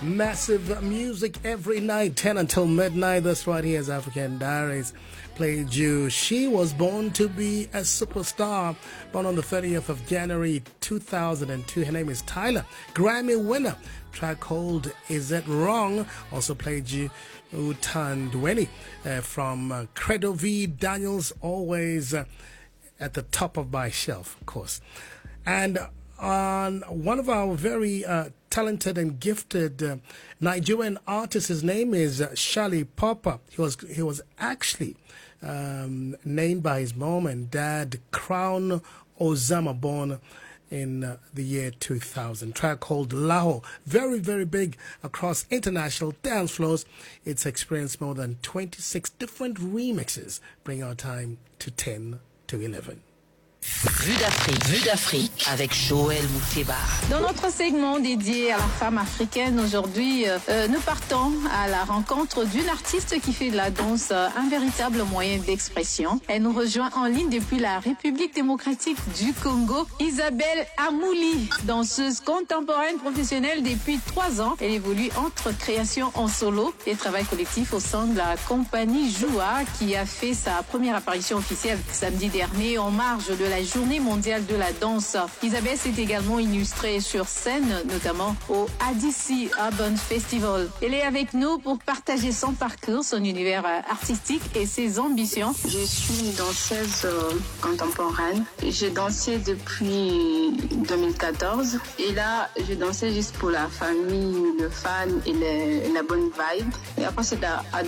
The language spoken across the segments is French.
Massive music every night, 10 until midnight. That's right, here's African Diaries. Played you. She was born to be a superstar. Born on the 30th of January 2002. Her name is Tyler. Grammy winner. Track called Is It Wrong? Also played you Utandweni from Credo V. Daniels. Always at the top of my shelf, of course. And on one of our very talented and gifted Nigerian artists, his name is Charlie Popper. He was actually named by his mom and dad Crown Ozama, born in the year 2000. Track called Laho, very, very big across international dance floors. It's experienced more than 26 different remixes, bring our time to 10 to 11. Vue d'Afrique avec Joël Mouteba. Dans notre segment dédié à la femme africaine, aujourd'hui, nous partons à la rencontre d'une artiste qui fait de la danse un véritable moyen d'expression. Elle nous rejoint en ligne depuis la République démocratique du Congo, Isabelle Amouli, danseuse contemporaine professionnelle depuis 3 ans. Elle évolue entre création en solo et travail collectif au sein de la compagnie Joua, qui a fait sa première apparition officielle samedi dernier en marge de la Journée mondiale de la danse. Isabelle s'est également illustrée sur scène, notamment au ADC Urban Festival. Elle est avec nous pour partager son parcours, son univers artistique et ses ambitions. Je suis danseuse contemporaine. J'ai dansé depuis 2014 et là, j'ai dansé juste pour la famille, le fan et la bonne vibe. Et après, c'est à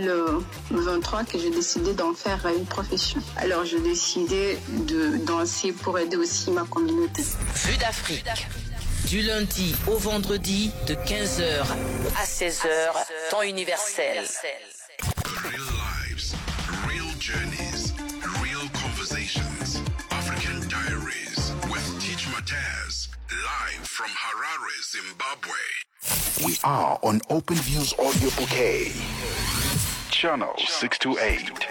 2023 que j'ai décidé d'en faire une profession. Alors, j'ai décidé de danser pour aider aussi ma communauté. Vue d'Afrique. Du lundi au vendredi de 15h à 16h, temps universel. Real lives, real journeys, real conversations. African Diaries with Teach Mataz, live from Harare, Zimbabwe. We are on Open Views Audio Bouquet. Channel 628.